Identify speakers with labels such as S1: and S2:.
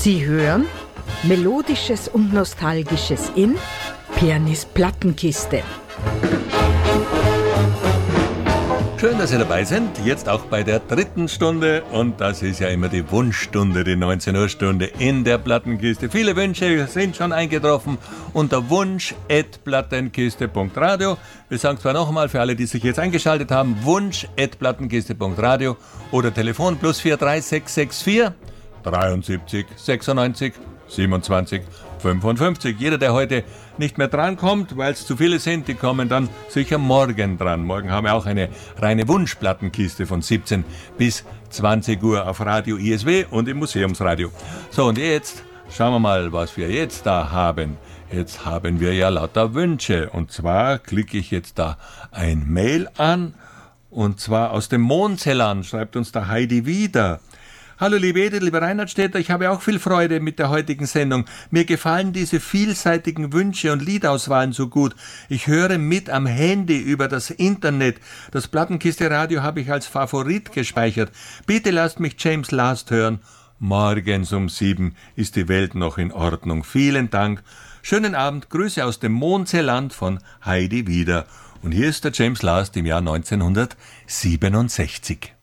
S1: Sie hören Melodisches und Nostalgisches in Pianis Plattenkiste.
S2: Schön, dass Sie dabei sind, jetzt auch bei der 3. Stunde, und das ist ja immer die Wunschstunde, die 19 Uhr Stunde in der Plattenkiste. Viele Wünsche sind schon eingetroffen unter wunsch@plattenkiste.radio. Wir sagen zwar nochmal für alle, die sich jetzt eingeschaltet haben, wunsch@plattenkiste.radio oder Telefon +4 3664 73 96 27 55. Jeder, der heute nicht mehr drankommt, weil es zu viele sind, die kommen dann sicher morgen dran. Morgen haben wir auch eine reine Wunschplattenkiste von 17 bis 20 Uhr auf Radio ISW und im Museumsradio. So, und jetzt schauen wir mal, was wir jetzt da haben. Jetzt haben wir ja lauter Wünsche. Und zwar klicke ich jetzt da ein Mail an. Und zwar aus dem Mondselland schreibt uns der Heidi wieder. Hallo liebe Edith, lieber Reinhard Städter, ich habe auch viel Freude mit der heutigen Sendung. Mir gefallen diese vielseitigen Wünsche und Liedauswahlen so gut. Ich höre mit am Handy über das Internet. Das Plattenkiste-Radio habe ich als Favorit gespeichert. Bitte lasst mich James Last hören. Morgens um 7 ist die Welt noch in Ordnung. Vielen Dank. Schönen Abend. Grüße aus dem Mondseeland von Heidi wieder. Und hier ist der James Last im Jahr 1967.